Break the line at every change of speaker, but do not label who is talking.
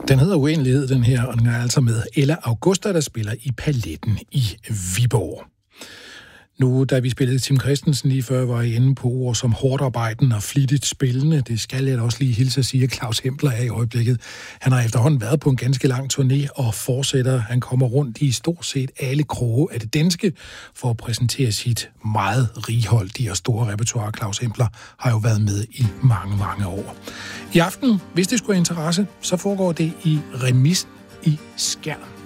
Den hedder Uendelighed, den her, og den er altså med Ella Augusta, der spiller i Paletten i Viborg. Nu, da vi spillede Tim Christensen lige før, var jeg inde på ord som hårdt arbejdende og flittigt spillende. Det skal jeg da også lige hilse at sige, at Claus Hempler er i øjeblikket. Han har efterhånden været på en ganske lang turné og fortsætter. Han kommer rundt i stort set alle kroge af det danske for at præsentere sit meget righoldige og store repertoire. Claus Hempler har jo været med i mange, mange år. I aften, hvis det skulle have interesse, så foregår det i Remisen i Skjern.